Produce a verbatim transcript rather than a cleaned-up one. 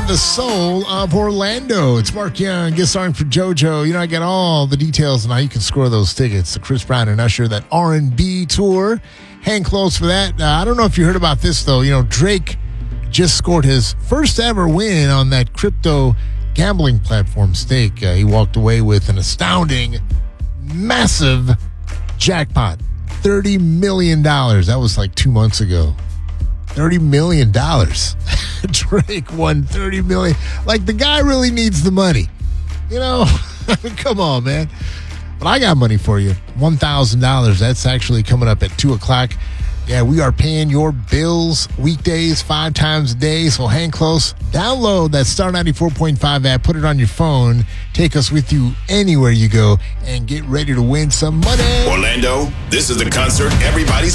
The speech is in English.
the soul of Orlando. It's Mark Young, guest starring for JoJo. You know, I got all the details on how you can score those tickets. The Chris Brown and Usher, that R and B tour. Hang close for that. Uh, I don't know if you heard about this, though. You know, Drake just scored his first ever win on that crypto gambling platform Stake. Uh, he walked away with an astounding, massive jackpot. thirty million dollars. That was like two months ago. thirty million dollars. Drake won thirty million dollars. Like, the guy really needs the money. You know, I mean, come on, man. But I got money for you. one thousand dollars. That's actually coming up at two o'clock. Yeah, we are paying your bills weekdays five times a day, so hang close. Download that Star ninety-four point five app, put it on your phone, take us with you anywhere you go, and get ready to win some money. Orlando, this is the concert everybody's